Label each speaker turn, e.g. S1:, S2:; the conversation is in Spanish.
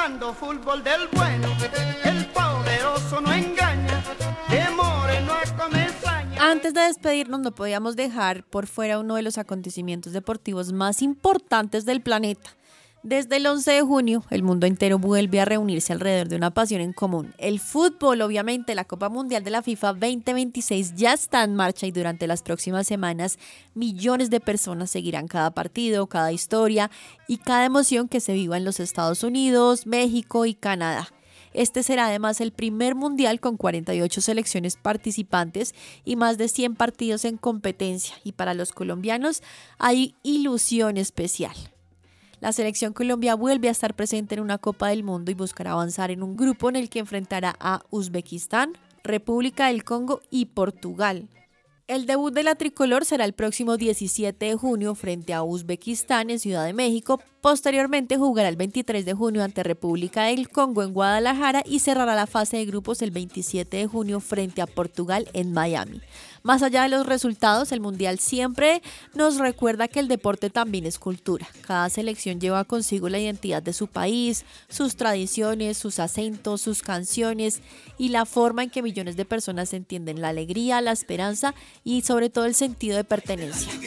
S1: jugando fútbol del bueno, el poderoso no engaña, de Moreno a Comesaña.
S2: Antes de despedirnos, no podíamos dejar por fuera uno de los acontecimientos deportivos más importantes del planeta. Desde el 11 de junio, el mundo entero vuelve a reunirse alrededor de una pasión en común. El fútbol, obviamente, la Copa Mundial de la FIFA 2026 ya está en marcha y durante las próximas semanas millones de personas seguirán cada partido, cada historia y cada emoción que se viva en los Estados Unidos, México y Canadá. Este será además el primer mundial con 48 selecciones participantes y más de 100 partidos en competencia. Y para los colombianos hay ilusión especial. La selección Colombia vuelve a estar presente en una Copa del Mundo y buscará avanzar en un grupo en el que enfrentará a Uzbekistán, República del Congo y Portugal. El debut de la tricolor será el próximo 17 de junio frente a Uzbekistán en Ciudad de México. Posteriormente jugará el 23 de junio ante República del Congo en Guadalajara y cerrará la fase de grupos el 27 de junio frente a Portugal en Miami. Más allá de los resultados, el Mundial siempre nos recuerda que el deporte también es cultura. Cada selección lleva consigo la identidad de su país, sus tradiciones, sus acentos, sus canciones y la forma en que millones de personas entienden la alegría, la esperanza y sobre todo el sentido de pertenencia.